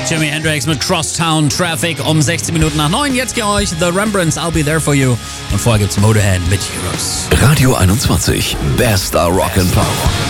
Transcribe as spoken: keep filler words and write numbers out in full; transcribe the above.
Jimi Hendrix mit Crosstown Traffic um sechzehn Minuten nach neun. Jetzt für euch The Rembrandts, I'll Be There For You. Und vorher gibt's Motorhead mit Heroes. Radio einundzwanzig, bester Rock'n'Pop.